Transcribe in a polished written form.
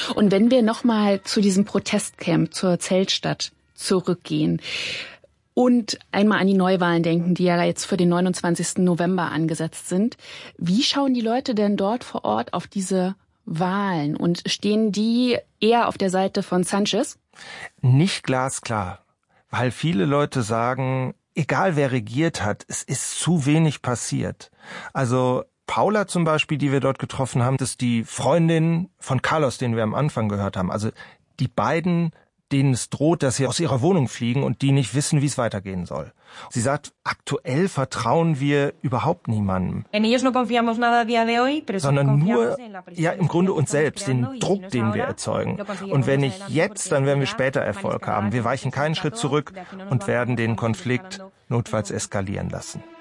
Und wenn wir nochmal zu diesem Protestcamp, zur Zeltstadt zurückgehen und einmal an die Neuwahlen denken, die ja jetzt für den 29. November angesetzt sind, wie schauen die Leute denn dort vor Ort auf diese Wahlen und stehen die eher auf der Seite von Sanchez? Nicht glasklar, weil viele Leute sagen, egal wer regiert hat, es ist zu wenig passiert. Also Paula zum Beispiel, die wir dort getroffen haben, das ist die Freundin von Carlos, den wir am Anfang gehört haben. Also die beiden, denen es droht, dass sie aus ihrer Wohnung fliegen und die nicht wissen, wie es weitergehen soll. Sie sagt, aktuell vertrauen wir überhaupt niemandem. Sondern nur, im Grunde uns selbst, den Druck, den wir erzeugen. Und wenn nicht jetzt, dann werden wir später Erfolg haben. Wir weichen keinen Schritt zurück und werden den Konflikt notfalls eskalieren lassen.